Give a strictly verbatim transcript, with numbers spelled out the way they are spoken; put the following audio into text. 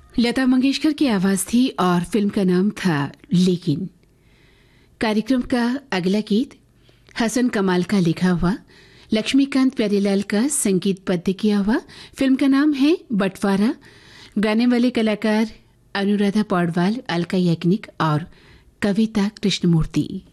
लता मंगेशकर की आवाज थी और फिल्म का नाम था लेकिन। कार्यक्रम का अगला गीत हसन कमाल का लिखा हुआ, लक्ष्मीकांत प्यारेलाल का संगीतबद्ध किया हुआ। फिल्म का नाम है बंटवारा। गाने वाले कलाकार अनुराधा पौडवाल, अलका याग्निक और कविता कृष्णमूर्ति।